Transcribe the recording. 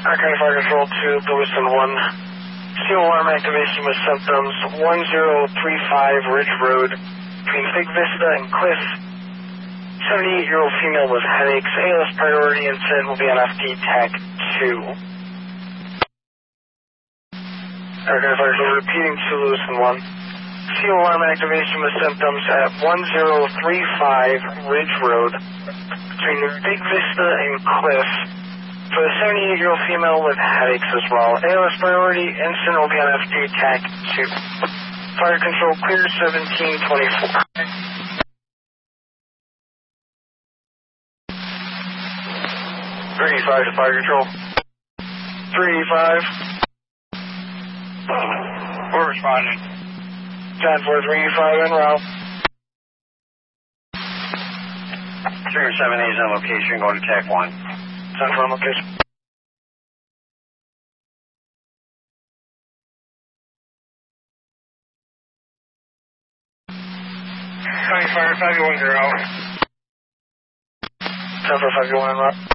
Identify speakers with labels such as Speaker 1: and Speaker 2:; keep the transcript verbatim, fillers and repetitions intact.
Speaker 1: Archive Fire Control to Lewiston one. Seal alarm activation with symptoms one zero three five Ridge Road between Big Vista and Cliff. seventy-eight-year-old female with headaches. A L S priority incident will be on F D TAC two. Archive Fire Control repeating to Lewiston one. Seal alarm activation with symptoms at one zero three five Ridge Road between Big Vista and Cliff for the seventy-eight-year-old female with headaches as well. A L S priority incident will be on F D TAC two. Fire control clear seventeen twenty-four. three eighty-five to fire control. three eighty-five. We're responding. ten four three eighty-five en route. three oh seven A's on location, going to TAC one. ten four on location. County Fire five one zero. ten four five one en route.